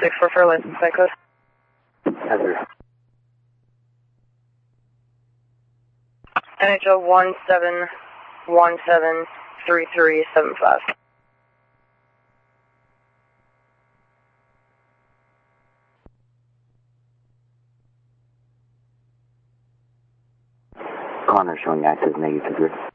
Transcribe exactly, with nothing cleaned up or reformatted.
six four four license plate code. Heather. N H L one seven one seven three three seven five. Connor showing access negative.